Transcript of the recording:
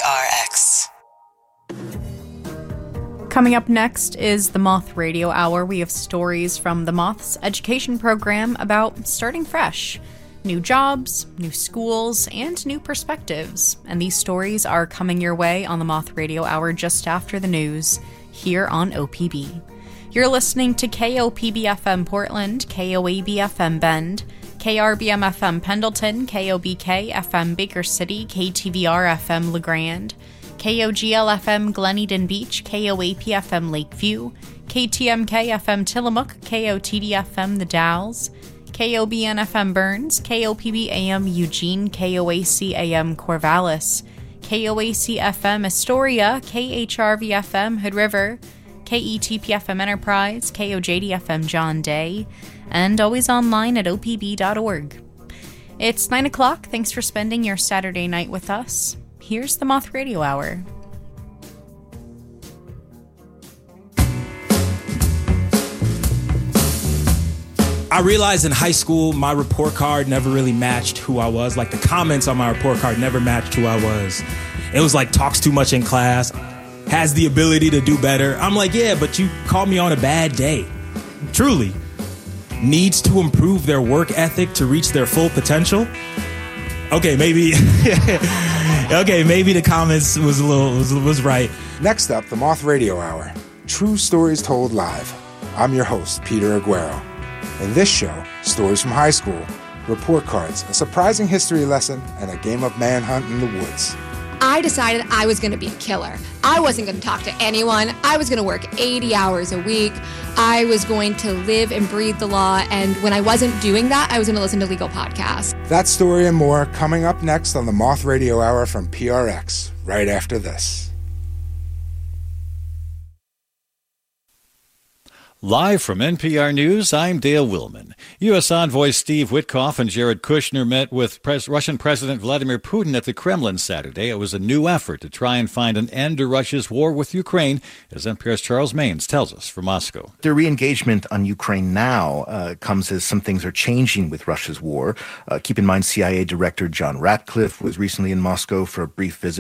PRX. Coming up next is the Moth Radio Hour. We have stories from the Moth's education program about starting fresh. New jobs, new schools, and new perspectives. And these stories are coming your way on the Moth Radio Hour just after the news here on OPB. You're listening to KOPB FM Portland, KOAB FM Bend, KRBM FM Pendleton, KOBK FM Baker City, KTVR FM LeGrand, KOGL FM Glen Eden Beach, KOAP FM Lakeview, KTMK FM Tillamook, KOTD FM The Dalles, KOBN FM Burns, KOPB AM Eugene, KOAC AM Corvallis, KOAC FM Astoria, KHRV FM Hood River, KETP FM Enterprise, KOJD FM John Day, and always online at opb.org. It's 9 o'clock. Thanks for spending your Saturday night with us. Here's the Moth Radio Hour. I realized in high school, my report card never really matched who I was. Like, the comments on my report card never matched who I was. It was like, talks too much in class, has the ability to do better. I'm like, yeah, but you called me on a bad day. Truly. Needs to improve their work ethic to reach their full potential. Okay, maybe the comments was right. Next up, the Moth Radio Hour. True stories told live. I'm your host, Peter Aguero. In this show, stories from high school, report cards, a surprising history lesson, and a game of manhunt in the woods. I decided I was going to be a killer. I wasn't going to talk to anyone. I was going to work 80 hours a week. I was going to live and breathe the law. And when I wasn't doing that, I was going to listen to legal podcasts. That story and more coming up next on the Moth Radio Hour from PRX, right after this. Live from NPR News, I'm Dale Willman. U.S. envoys Steve Witkoff and Jared Kushner met with Russian President Vladimir Putin at the Kremlin Saturday. It was a new effort to try and find an end to Russia's war with Ukraine, as NPR's Charles Maines tells us from Moscow. The re-engagement on Ukraine now comes as some things are changing with Russia's war. Keep in mind, CIA Director John Ratcliffe was recently in Moscow for a brief visit.